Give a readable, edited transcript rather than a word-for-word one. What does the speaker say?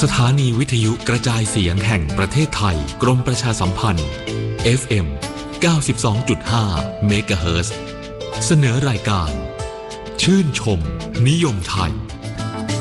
สถานีวิทยุกระจายเสียงแห่งประเทศไทยกรมประชาสัมพันธ์ FM 92.5 เมกะเฮิรตซ์เสนอรายการชื่นชมนิยมไทย